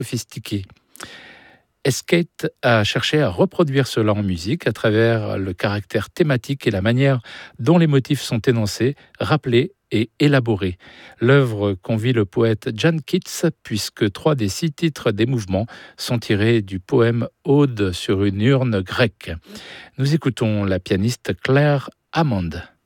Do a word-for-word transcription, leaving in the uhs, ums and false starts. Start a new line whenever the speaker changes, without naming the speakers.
sophistiqué. Escate a cherché à reproduire cela en musique à travers le caractère thématique et la manière dont les motifs sont énoncés, rappelés et élaborés. L'œuvre convie le poète Jan Keats, puisque trois des six titres des mouvements sont tirés du poème Aude sur une urne grecque. Nous écoutons la pianiste Claire Hammond.